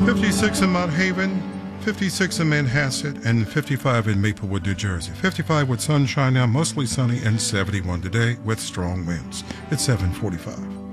56 in Mount Haven, 56 in Manhasset, and 55 in Maplewood, New Jersey. 55 with sunshine now, mostly sunny, and 71 today with strong winds. It's 7:45.